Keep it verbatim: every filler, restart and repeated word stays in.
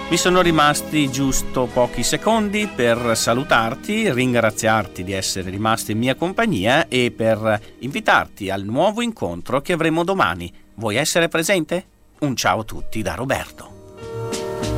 Mi sono rimasti giusto pochi secondi per salutarti, ringraziarti di essere rimasto in mia compagnia e per invitarti al nuovo incontro che avremo domani. Vuoi essere presente? Un ciao a tutti da Roberto.